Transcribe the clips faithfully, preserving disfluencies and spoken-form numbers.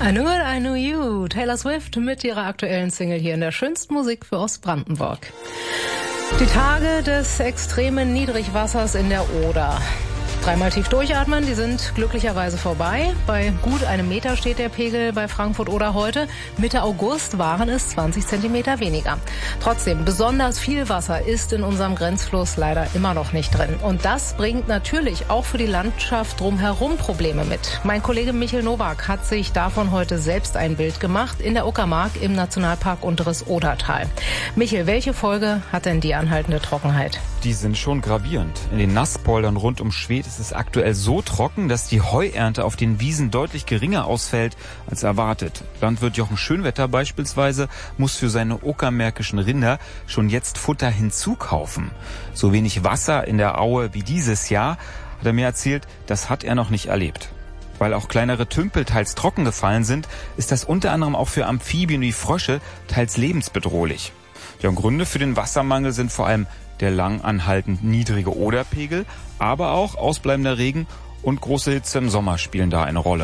I knew it, I knew you. Taylor Swift mit ihrer aktuellen Single hier in der schönsten Musik für Ostbrandenburg. Die Tage des extremen Niedrigwassers in der Oder. Dreimal tief durchatmen, die sind glücklicherweise vorbei. Bei gut einem Meter steht der Pegel bei Frankfurt Oder heute. Mitte August waren es zwanzig Zentimeter weniger. Trotzdem, besonders viel Wasser ist in unserem Grenzfluss leider immer noch nicht drin. Und das bringt natürlich auch für die Landschaft drumherum Probleme mit. Mein Kollege Michel Nowak hat sich davon heute selbst ein Bild gemacht in der Uckermark im Nationalpark Unteres Odertal. Michel, welche Folge hat denn die anhaltende Trockenheit? Die sind schon gravierend. In den Nasspoldern rund um Schwedt ist es aktuell so trocken, dass die Heuernte auf den Wiesen deutlich geringer ausfällt als erwartet. Landwirt Jochen Schönwetter beispielsweise muss für seine uckermärkischen Rinder schon jetzt Futter hinzukaufen. So wenig Wasser in der Aue wie dieses Jahr, hat er mir erzählt, das hat er noch nicht erlebt. Weil auch kleinere Tümpel teils trocken gefallen sind, ist das unter anderem auch für Amphibien wie Frösche teils lebensbedrohlich. Ja, und Gründe für den Wassermangel sind vor allem der lang anhaltend niedrige Oderpegel, aber auch ausbleibender Regen und große Hitze im Sommer spielen da eine Rolle.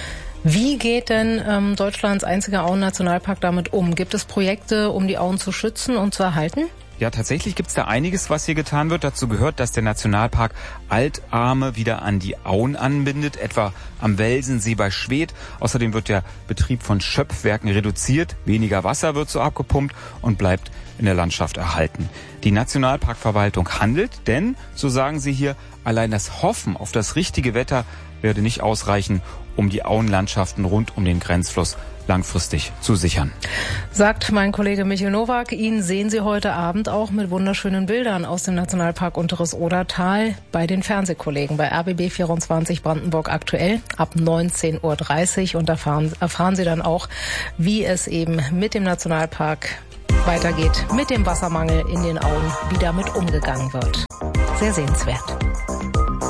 Wie geht denn ähm, Deutschlands einziger Auen-Nationalpark damit um? Gibt es Projekte, um die Auen zu schützen und zu erhalten? Ja, tatsächlich gibt's da einiges, was hier getan wird. Dazu gehört, dass der Nationalpark Altarme wieder an die Auen anbindet, etwa am Welsensee bei Schwedt. Außerdem wird der Betrieb von Schöpfwerken reduziert, weniger Wasser wird so abgepumpt und bleibt in der Landschaft erhalten. Die Nationalparkverwaltung handelt, denn, so sagen sie hier, allein das Hoffen auf das richtige Wetter werde nicht ausreichen, um die Auenlandschaften rund um den Grenzfluss langfristig zu sichern. Sagt mein Kollege Michel Nowak. Ihn sehen Sie heute Abend auch mit wunderschönen Bildern aus dem Nationalpark Unteres Odertal bei den Fernsehkollegen bei R B B vierundzwanzig Brandenburg aktuell ab neunzehn Uhr dreißig und erfahren, erfahren Sie dann auch, wie es eben mit dem Nationalpark weitergeht, mit dem Wassermangel in den Auen, wie damit umgegangen wird. Sehr sehenswert.